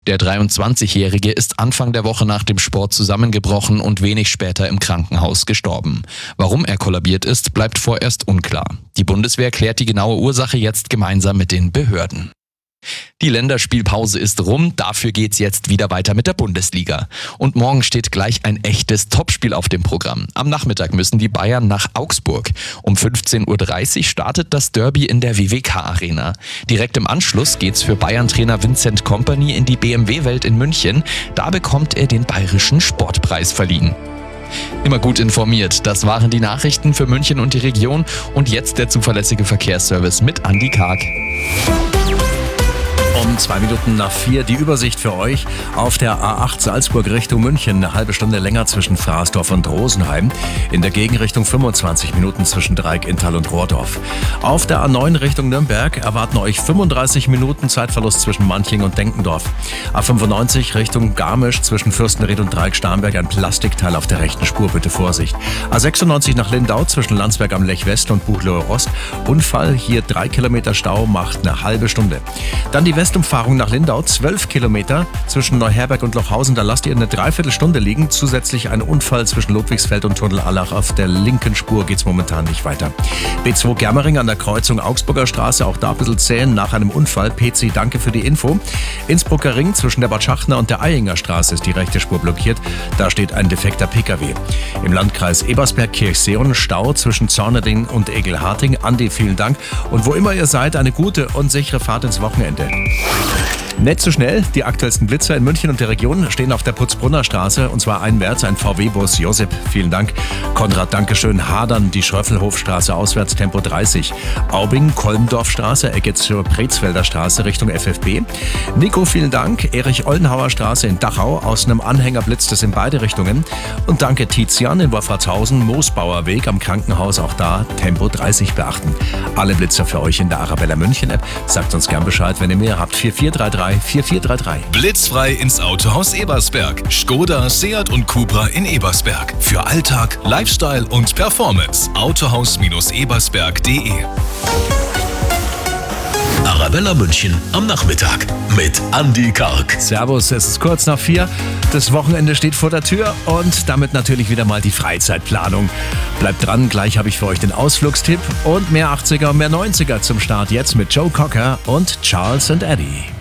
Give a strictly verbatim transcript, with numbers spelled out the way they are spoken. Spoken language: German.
Der dreiundzwanzigjährige ist Anfang der Woche nach dem Sport zusammengebrochen und wenig später im Krankenhaus gestorben. Warum er kollabiert ist, bleibt vorerst unklar. Die Bundeswehr klärt die genaue Ursache jetzt gemeinsam mit den Behörden. Die Länderspielpause ist rum, dafür geht's jetzt wieder weiter mit der Bundesliga. Und morgen steht gleich ein echtes Topspiel auf dem Programm. Am Nachmittag müssen die Bayern nach Augsburg. Um fünfzehn Uhr dreißig startet das Derby in der W W K Arena. Direkt im Anschluss geht's für Bayern-Trainer Vincent Kompany in die B M W-Welt in München. Da bekommt er den Bayerischen Sportpreis verliehen. Immer gut informiert, das waren die Nachrichten für München und die Region. Und jetzt der zuverlässige Verkehrsservice mit Andi Karg. Um zwei Minuten nach vier die Übersicht für euch. Auf der A acht Salzburg Richtung München eine halbe Stunde länger zwischen Fraßdorf und Rosenheim. In der Gegenrichtung fünfundzwanzig Minuten zwischen Dreieck, Inntal und Rohrdorf. Auf der A neun Richtung Nürnberg erwarten euch fünfunddreißig Minuten Zeitverlust zwischen Manching und Denkendorf. A fünfundneunzig Richtung Garmisch zwischen Fürstenried und Dreieck-Starnberg ein Plastikteil auf der rechten Spur, bitte Vorsicht. A sechsundneunzig nach Lindau zwischen Landsberg am Lech West und Buchloe Ost. Unfall, hier drei Kilometer Stau, macht eine halbe Stunde. Dann die Westumfahrung nach Lindau, zwölf Kilometer zwischen Neuherberg und Lochhausen. Da lasst ihr eine Dreiviertelstunde liegen. Zusätzlich ein Unfall zwischen Ludwigsfeld und Tunnel Allach. Auf der linken Spur geht's momentan nicht weiter. B zwei Germering an der Kreuzung Augsburger Straße. Auch da ein bisschen zählen nach einem Unfall. P C, danke für die Info. Innsbrucker Ring zwischen der Bad Schachner und der Eyinger Straße ist die rechte Spur blockiert. Da steht ein defekter P K W. Im Landkreis Ebersberg-Kirchseeon Stau zwischen Zorneding und Egelharting. Andi, vielen Dank. Und wo immer ihr seid, eine gute und sichere Fahrt ins Wochenende. Nicht so schnell, die aktuellsten Blitzer in München und der Region stehen auf der Putzbrunner Straße und zwar einwärts ein V W-Bus. Josep, vielen Dank. Konrad, Dankeschön. Hadern, die Schröffelhofstraße, auswärts Tempo dreißig. Aubing, Kolmdorfstraße, Ecke zur Pretzfelder Straße Richtung F F B. Nico, vielen Dank. Erich Ollenhauer Straße in Dachau, aus einem Anhänger blitzt es in beide Richtungen. Und danke Tizian in Wolfratshausen, Moosbauer Weg am Krankenhaus, auch da Tempo dreißig beachten. Alle Blitzer für euch in der Arabella München App. Sagt uns gern Bescheid, wenn ihr mehr habt. vier vier drei drei vier vier drei drei. Blitzfrei ins Autohaus Ebersberg. Skoda, Seat und Cupra in Ebersberg. Für Alltag, Lifestyle und Performance. Autohaus-ebersberg punkt de. Arabella München am Nachmittag mit Andi Karg. Servus, es ist kurz nach vier. Das Wochenende steht vor der Tür und damit natürlich wieder mal die Freizeitplanung. Bleibt dran, gleich habe ich für euch den Ausflugstipp und mehr achtziger und mehr neunziger zum Start jetzt mit Joe Cocker und Charles and Eddie.